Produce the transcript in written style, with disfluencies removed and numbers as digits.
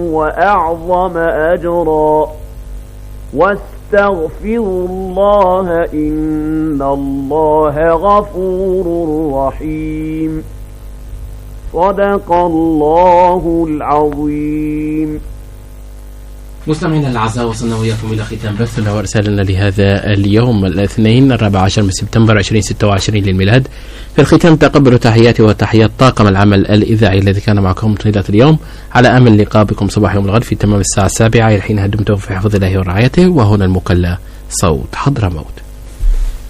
وأعظم أجرا واستغفروا الله إن الله غفور رحيم. صدق الله العظيم. مستمعينا الأعزاء، وصلنا وإياكم إلى ختام بثنا ورسالنا لهذا اليوم الاثنين 14 من سبتمبر 2026 للميلاد. في الختام تقبلوا تحياتي وتحيات طاقم العمل الإذاعي الذي كان معكم طيلة اليوم، على أمل لقاء بكم صباح يوم الغد في تمام الساعة 7 إلى حين دمتم في حفظ الله ورعايته. وهنا المكلا صوت حضرموت.